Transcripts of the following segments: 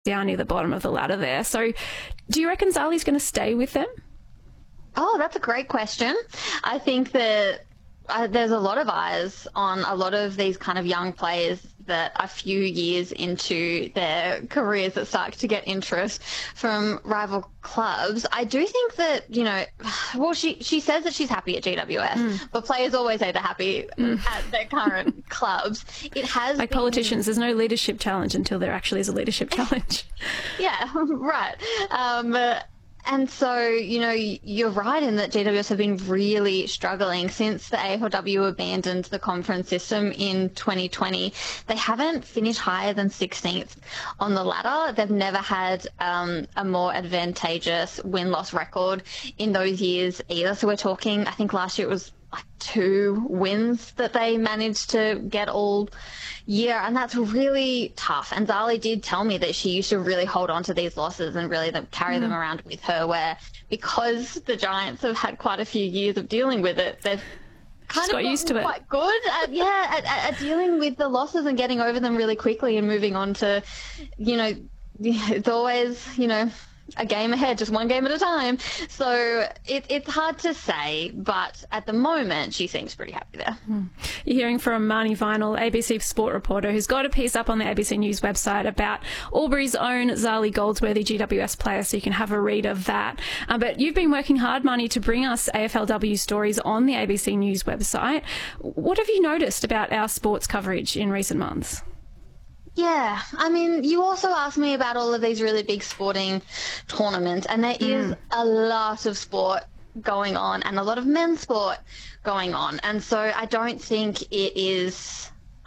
down near the bottom of the ladder there. So do you reckon Zali's going to stay with them? Oh, that's a great question. I think that there's a lot of eyes on a lot of these kind of young players that a few years into their careers that start to get interest from rival clubs. I do think that, you know, well, she says that she's happy at GWS, but players always say they're happy at their current clubs. It has like politicians, there's no leadership challenge until there actually is a leadership challenge. Yeah, right. And so, you know, you're right in that GWS have been really struggling since the AFLW abandoned the conference system in 2020. They haven't finished higher than 16th on the ladder. They've never had a more advantageous win-loss record in those years either. So we're talking, I think last year it was like 2 wins that they managed to get all year, and that's really tough. And Zali did tell me that she used to really hold on to these losses and really carry them around with her, where because the Giants have had quite a few years of dealing with it, they've kind of got used to it. Quite good at dealing with the losses and getting over them really quickly and moving on to, you know, it's always, you know, a game ahead, just one game at a time. So it's hard to say, but at the moment she seems pretty happy there. You're hearing from Marnie Vinall, ABC sport reporter, who's got a piece up on the ABC News website about Albury's own Zali Goldsworthy, GWS player, so you can have a read of that. But you've been working hard, Marnie, to bring us AFLW stories on the ABC News website. What have you noticed about our sports coverage in recent months? Yeah, I mean, you also asked me about all of these really big sporting tournaments, and there is a lot of sport going on and a lot of men's sport going on. And so I don't think it is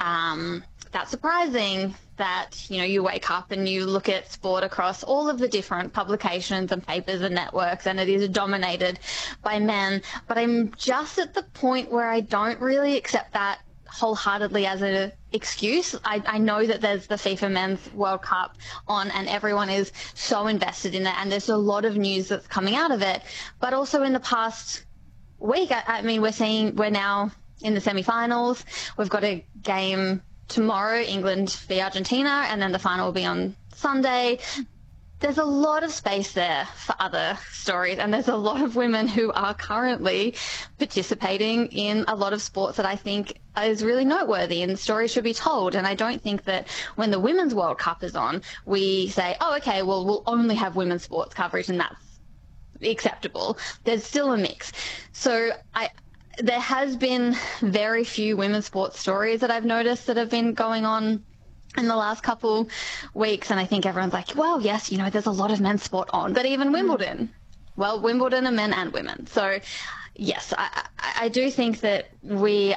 that surprising that, you know, you wake up and you look at sport across all of the different publications and papers and networks, and it is dominated by men. But I'm just at the point where I don't really accept that wholeheartedly as an excuse. I know that there's the FIFA Men's World Cup on and everyone is so invested in it, and there's a lot of news that's coming out of it. But also in the past week, I mean, we're now in the semi-finals. We've got a game tomorrow, England v Argentina, and then the final will be on Sunday. There's a lot of space there for other stories, and there's a lot of women who are currently participating in a lot of sports that I think is really noteworthy, and stories should be told. And I don't think that when the Women's World Cup is on, we say, oh, okay, well, we'll only have women's sports coverage and that's acceptable. There's still a mix. So there has been very few women's sports stories that I've noticed that have been going on in the last couple weeks, and I think everyone's like, well, yes, you know, there's a lot of men's sport on, but even Wimbledon, well, Wimbledon are men and women. So yes, I do think that we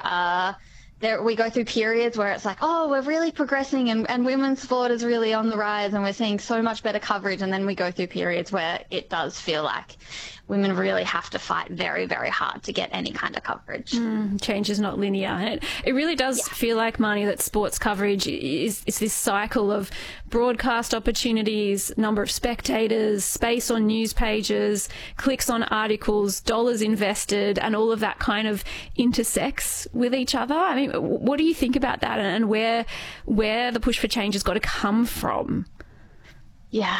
go through periods where it's like, oh, we're really progressing and women's sport is really on the rise and we're seeing so much better coverage, and then we go through periods where it does feel like women really have to fight very, very hard to get any kind of coverage. Change is not linear. And it really does feel like, Marnie, that sports coverage is this cycle of broadcast opportunities, number of spectators, space on news pages, clicks on articles, dollars invested, and all of that kind of intersects with each other. I mean, what do you think about that, and where the push for change has got to come from? Yeah,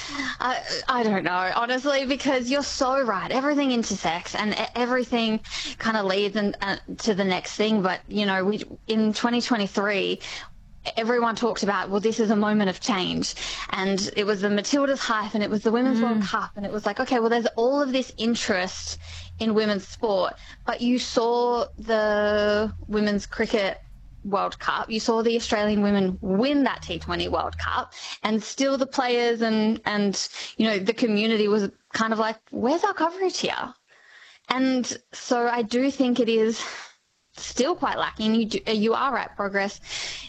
I don't know, honestly, because you're so right. Everything intersects and everything kind of leads to the next thing. But, you know, in 2023, everyone talked about, well, this is a moment of change. And it was the Matildas hype and it was the Women's World Cup. And it was like, okay, well, there's all of this interest in women's sport. But you saw the Women's Cricket World Cup, you saw the Australian women win that T20 World Cup, and still the players and you know, the community was kind of like, where's our coverage here? And so I do think it is still quite lacking. You are right, progress.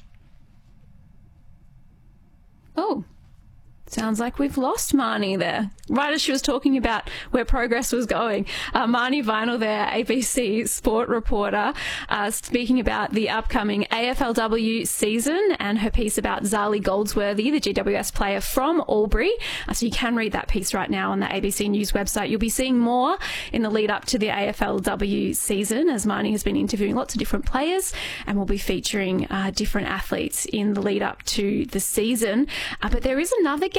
Oh, sounds like we've lost Marnie there. Right as she was talking about where progress was going. Marnie Vinall there, ABC sport reporter, speaking about the upcoming AFLW season and her piece about Zali Goldsworthy, the GWS player from Albury. So you can read that piece right now on the ABC News website. You'll be seeing more in the lead up to the AFLW season, as Marnie has been interviewing lots of different players, and we'll be featuring different athletes in the lead up to the season. But there is another game